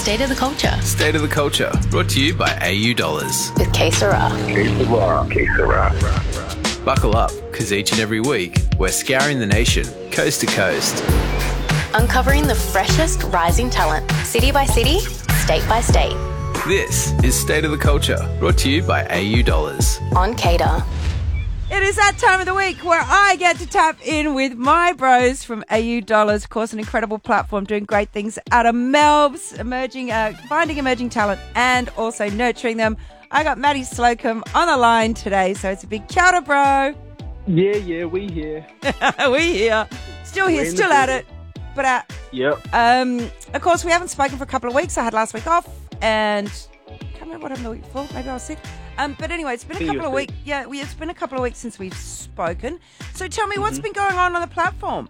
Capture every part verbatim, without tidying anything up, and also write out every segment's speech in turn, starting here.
State of the Culture. State of the Culture, brought to you by A U Dollars. With K Sarah. K Sarah, K Sarah. Buckle up, because each and every week, we're scouring the nation, coast to coast. Uncovering the freshest rising talent, city by city, state by state. This is State of the Culture, brought to you by A U Dollars. On Cater. It is that time of the week where I get to tap in with my bros from A U Dollars. Of course, an incredible platform doing great things out of Melbs, emerging, uh, finding emerging talent and also nurturing them. I got Maddie Slocum on the line today, so it's a big chowder, bro. Yeah, yeah, we here. we here. Still here, still at it. But, uh, Yep. um, of course, we haven't spoken for a couple of weeks. I had last week off and I can't remember what happened the week before. Maybe I was sick. Um, but anyway, it's been a couple of weeks. Yeah, we, it's been a couple of weeks since we've spoken. So tell me, mm-hmm. what's been going on on the platform?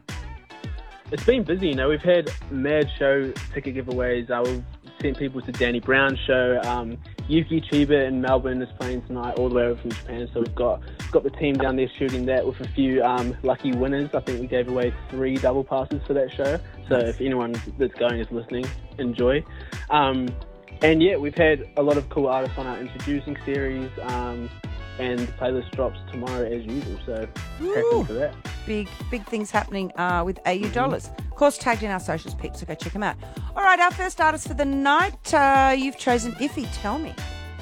It's been busy, you know. We've had mad show ticket giveaways. Uh, we've sent people to Danny Brown's show. Um, Yuki Chiba in Melbourne is playing tonight, all the way over from Japan. So we've got got the team down there shooting that with a few um, lucky winners. I think we gave away three double passes for that show. So if anyone that's going is listening, enjoy. Um, And yeah, we've had a lot of cool artists on our introducing series, um, and the playlist drops tomorrow as usual, so happy for that. Big, big things happening uh, with A U Dollars. Of course, tagged in our socials, peeps, so go check them out. All right, our first artist for the night, uh, you've chosen Iffy. Tell me.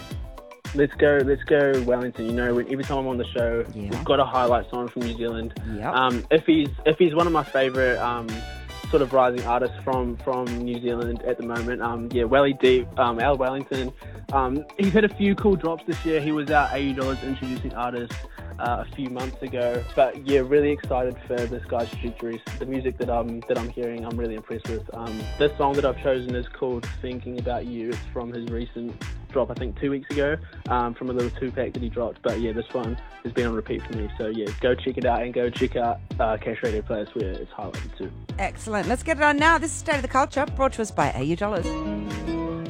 Let's go, let's go Wellington. You know, every time I'm on the show, Yeah. we've got to highlight someone from New Zealand. Yep. Um, Iffy's, Iffy's one of my favourite um, sort of rising artists from, from New Zealand at the moment. Um, yeah, Welly Deep, um, Al Wellington. Um, he's had a few cool drops this year. He was our A U Dollars introducing artist uh, a few months ago. But yeah, really excited for this guy's trajectory. The music that I'm that I'm hearing, I'm really impressed with. Um, this song that I've chosen is called Thinking About You. It's from his recent drop, I think two weeks ago, um, from a little two-pack that he dropped. But yeah, this one has been on repeat for me. So yeah, go check it out and go check out uh, Cash Radio Players where it's highlighted too. Excellent. Let's get it on now. This is State of the Culture, brought to us by A U Dollars.